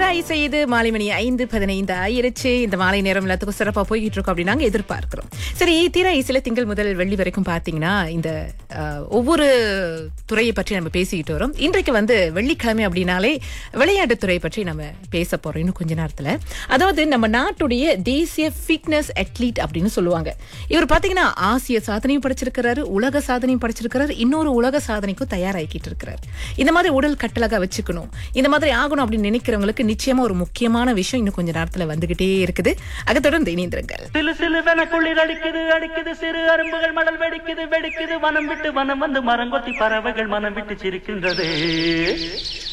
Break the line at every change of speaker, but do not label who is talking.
செய்து மாலை மணி 5:15 ஆயிருச்சு. இந்த மாலை நேரம் எல்லாத்துக்கும் சிறப்பா போய்கிட்டு இருக்கோம் அப்படின்னு நாங்க எதிர்பார்க்கிறோம். சரி, தீரா இசையில திங்கள் முதல் வெள்ளி வரைக்கும் பாத்தீங்கன்னா இந்த ஒவ்வொரு துறையை பற்றி நம்ம பேசிக்கிட்டு வரோம். இன்றைக்கு வெள்ளிக்கிழமை அப்படின்னாலே விளையாட்டுத்துறை பற்றி நம்ம பேச போறோம் இன்னும் கொஞ்ச நேரத்துல. அதாவது நம்ம நாட்டுடைய தேசிய ஃபிட்னஸ் அத்லீட் அப்படின்னு சொல்லுவாங்க. இவர் பாத்தீங்கன்னா ஆசிய சாதனையும் படைச்சிருக்கிறாரு, உலக சாதனையும் படைச்சிருக்கிறாரு, இன்னொரு உலக சாதனைக்கும் தயாராகிட்டு இருக்கிறார். இந்த மாதிரி உடல் கட்டழகா வச்சுக்கணும், இந்த மாதிரி ஆகணும் அப்படின்னு நினைக்கிறவங்களுக்கு நிச்சயமா ஒரு முக்கியமான விஷயம் இன்னும் கொஞ்ச நேரத்துல வந்துகிட்டே இருக்குது. அதை தொடர்ந்து இணைந்திருங்கள்.
சிலு சிலுவென குளிர் அடிக்குது அடிக்குது, சிறு அரும்புகள் மடல் வெடிக்குது வெடிக்குது, வனம் விட்டு வனம் வந்து மரங்கொத்தி பறவைகள் மனம் விட்டு சிரிக்கின்றது.